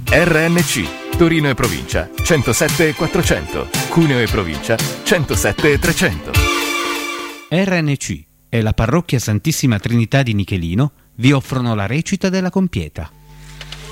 RNC, Torino e provincia 107 400, Cuneo e provincia 107 300. RNC e la parrocchia Santissima Trinità di Nichelino vi offrono la recita della Compieta.